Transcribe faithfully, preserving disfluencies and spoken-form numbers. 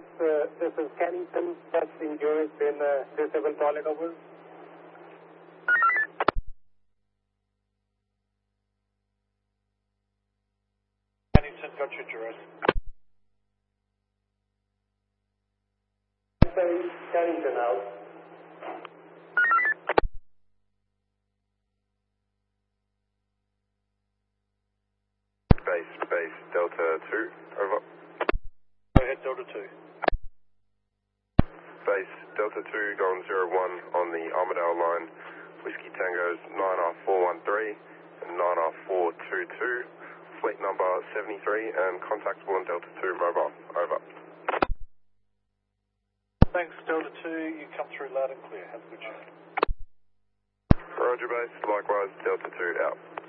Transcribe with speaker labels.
Speaker 1: Base, uh, this is Kennington, testing units in uh, disabled toilet over.
Speaker 2: Kennington, got your Juris.
Speaker 1: Base, Kennington out.
Speaker 3: Base, base, Delta two, over.
Speaker 2: Go ahead, Delta two.
Speaker 3: Base, Delta two, going zero one on the Armadale line. Whiskey Tango's nine R four one three and nine R four two two. Fleet number seventy-three and contactable on Delta two mobile, over.
Speaker 2: Thanks, Delta two. You come through loud and clear. Have a good show.
Speaker 3: Roger, base. Likewise, Delta two out.